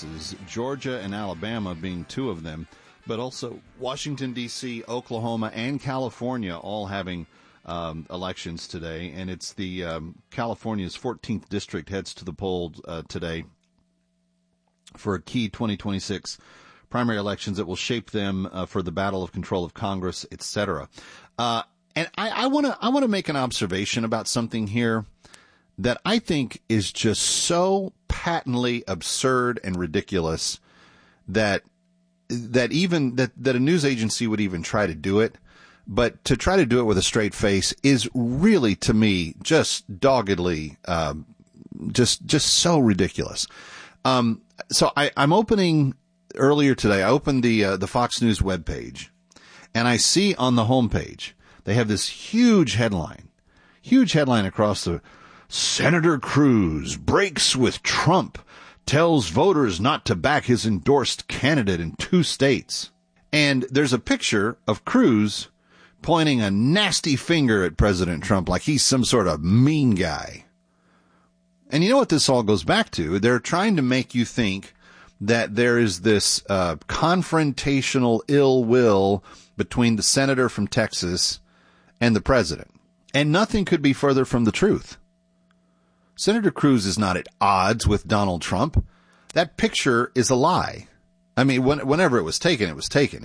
races, Georgia and Alabama being two of them, but also Washington, D.C., Oklahoma, and California all having elections today. And it's the California's 14th district heads to the polls today for a key 2026 primary elections that will shape them for the battle of control of Congress, etc. And I want to make an observation about something here that I think is just so patently absurd and ridiculous that a news agency would even try to do it. But to try to do it with a straight face is really, to me, just doggedly, just so ridiculous. So I'm opening earlier today. I opened the Fox News webpage, and I see on the homepage they have this huge headline across the Senator Cruz breaks with Trump, tells voters not to back his endorsed candidate in 2 states. And there's a picture of Cruz pointing a nasty finger at President Trump like he's some sort of mean guy. And you know what this all goes back to? They're trying to make you think that there is this confrontational ill will between the senator from Texas and the president. And nothing could be further from the truth. Senator Cruz is not at odds with Donald Trump. That picture is a lie. I mean, whenever it was taken, it was taken.